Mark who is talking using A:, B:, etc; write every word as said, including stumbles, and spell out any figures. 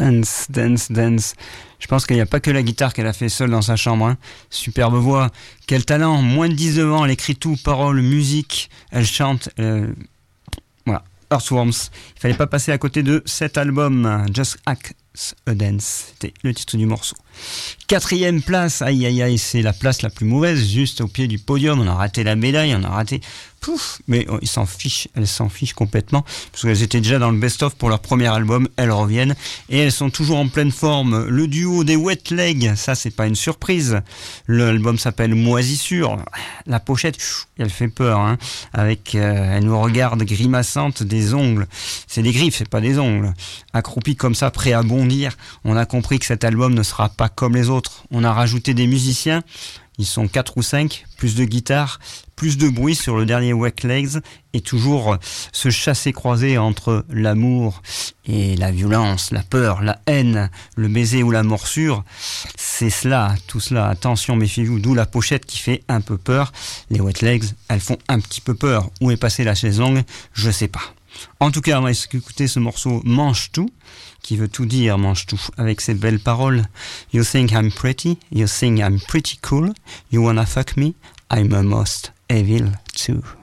A: dance, dance, dance. Je pense qu'il n'y a pas que la guitare qu'elle a fait seule dans sa chambre. Hein. Superbe voix, quel talent, moins de dix-neuf ans, elle écrit tout, paroles, musique, elle chante. Euh... Voilà, Earthworms. Il fallait pas passer à côté de cet album, Just Act a Dance, c'était le titre du morceau. Quatrième place, aïe aïe aïe, c'est la place la plus mauvaise, juste au pied du podium. On a raté la médaille, on a raté... Pouf, mais oh, ils s'en fichent, elles s'en fichent complètement, parce qu'elles étaient déjà dans le best-of pour leur premier album, elles reviennent, et elles sont toujours en pleine forme. Le duo des Wet Legs, ça c'est pas une surprise, l'album s'appelle Moisissure, la pochette, elle fait peur, hein, avec, euh, elle nous regarde grimaçante, des ongles, c'est des griffes, c'est pas des ongles, accroupie comme ça, prêt à bondir. On a compris que cet album ne sera pas comme les autres, on a rajouté des musiciens. Ils sont quatre ou cinq, plus de guitare, plus de bruit sur le dernier Wet Legs, et toujours ce chassé-croisé entre l'amour et la violence, la peur, la haine, le baiser ou la morsure. C'est cela, tout cela. Attention, méfiez-vous, d'où la pochette qui fait un peu peur. Les Wet Legs, elles font un petit peu peur. Où est passée la chaise longue ? Je sais pas. En tout cas, on va écouter ce morceau Mange tout, qui veut tout dire, mange tout, avec ces belles paroles. You think I'm pretty, you think I'm pretty cool, you wanna fuck me, I'm a most evil too.